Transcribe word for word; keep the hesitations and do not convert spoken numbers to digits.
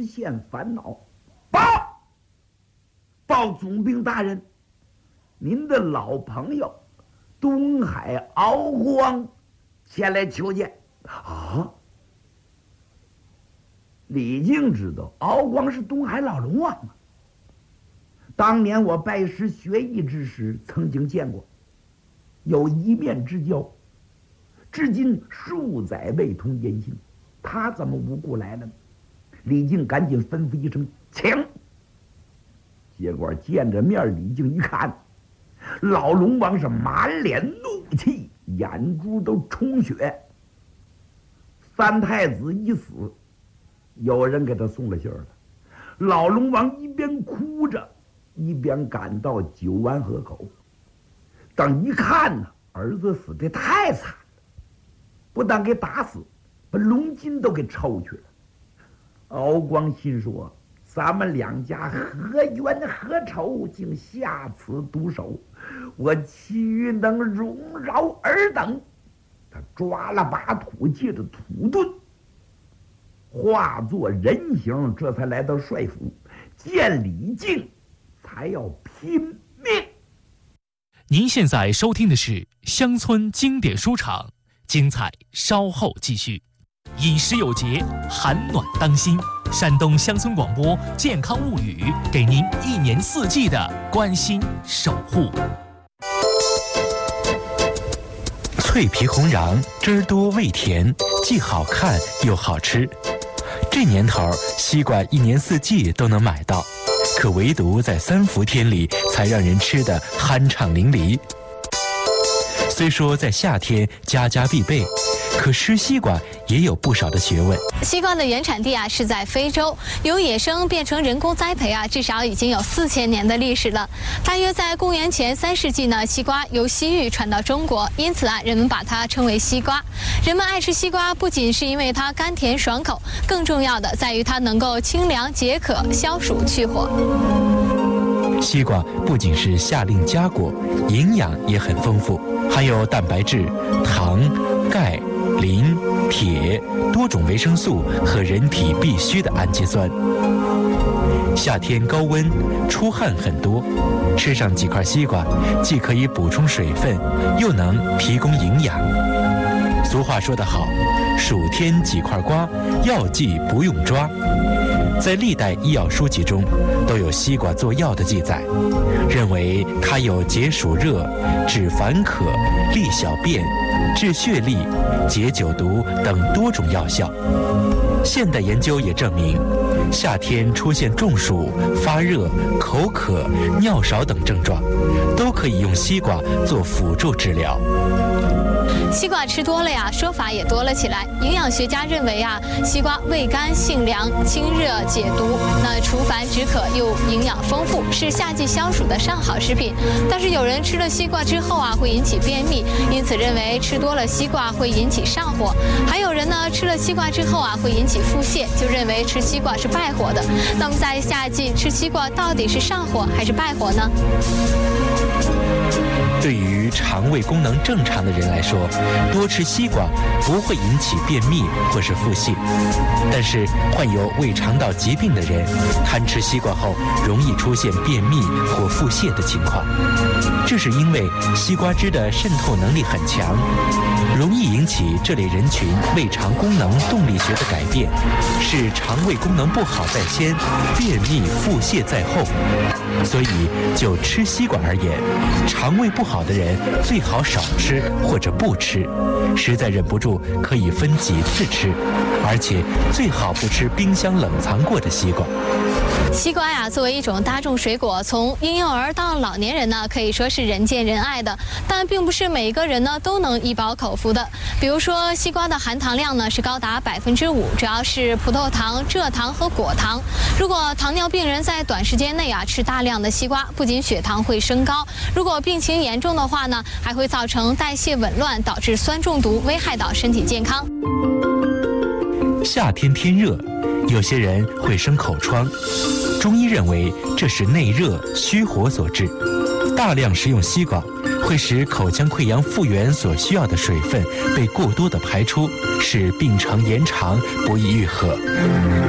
现烦恼。报报总兵大人，您的老朋友东海敖光前来求见。啊，李靖知道敖光是东海老龙王啊。当年我拜师学艺之时，曾经见过，有一面之交，至今数载未通音信。他怎么无故来了呢？李靖赶紧吩咐一声请。结果见着面，李靖一看，老龙王是满脸怒气，眼珠都充血。三太子一死，有人给他送了信儿了。老龙王一边哭着，一边赶到九湾河口。等一看呢，儿子死得太惨了，不但给打死，把龙筋都给抽去了。敖光心说，咱们两家何冤何仇，竟下此毒手，我岂能容饶尔等？他抓了把土，借着土遁，化作人形，这才来到帅府，见李靖，才要拼命。 您现在收听的是乡村经典书场，精彩稍后继续。饮食有节，寒暖当心。山东乡村广播健康物语，给您一年四季的关心守护。 脆皮红瓤，汁儿多味甜，既好看又好吃。这年头，西瓜一年四季都能买到，可唯独在三伏天里才让人吃得酣畅淋漓。虽说在夏天家家必备，可吃西瓜也有不少的学问。 西瓜的原产地啊是在非洲，由野生变成人工栽培啊，至少已经有四千年的历史了。大约在公元前三世纪呢，西瓜由西域传到中国，因此啊，人们把它称为西瓜。人们爱吃西瓜，不仅是因为它甘甜爽口，更重要的在于它能够清凉解渴、消暑去火。 西瓜不仅是夏令佳果，营养也很丰富，含有蛋白质、糖、钙、磷、铁多种维生素和人体必需的氨基酸。夏天高温，出汗很多，吃上几块西瓜，既可以补充水分，又能提供营养。俗话说得好，暑天几块瓜，药剂不用抓。在历代医药书籍中都有西瓜做药的记载，认为它有解暑热、止烦渴、利小便、治血痢、解酒毒等多种药效。现代研究也证明，夏天出现中暑、发热、口渴、尿少等症状，都可以用西瓜做辅助治疗。 西瓜吃多了呀，说法也多了起来。营养学家认为啊，西瓜味甘性凉、清热解毒，那除烦止渴又营养丰富，是夏季消暑的上好食品。但是有人吃了西瓜之后啊，会引起便秘，因此认为吃多了西瓜会引起上火。还有人呢，吃了西瓜之后啊，会引起腹泻，就认为吃西瓜是败火的。那么在夏季吃西瓜到底是上火还是败火呢？ 对于肠胃功能正常的人来说，多吃西瓜不会引起便秘或是腹泻。但是患有胃肠道疾病的人，贪吃西瓜后容易出现便秘或腹泻的情况。这是因为西瓜汁的渗透能力很强，容易引起这类人群胃肠功能动力学的改变，使肠胃功能不好在先，便秘腹泻在后。所以就吃西瓜而言，肠胃不好的人最好少吃或者不吃，实在忍不住可以分几次吃，而且最好不吃冰箱冷藏过的西瓜。 西瓜呀，作为一种大众水果，从婴幼儿到老年人呢，可以说是人见人爱的。但并不是每个人呢都能一饱口福的。比如说，西瓜的含糖量呢是高达百分之五，主要是葡萄糖、蔗糖和果糖。如果糖尿病人在短时间内啊吃大量的西瓜，不仅血糖会升高，如果病情严重的话呢，还会造成代谢紊乱，导致酸中毒，危害到身体健康。 夏天天热，有些人会生口疮，中医认为这是内热虚火所致。大量食用西瓜会使口腔溃疡复原所需要的水分被过多的排出，使病程延长，不易愈合。